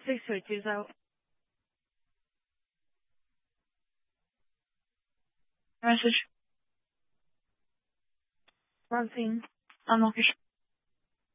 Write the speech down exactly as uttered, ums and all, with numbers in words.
Six switches out. Message. One thing. Unlock it.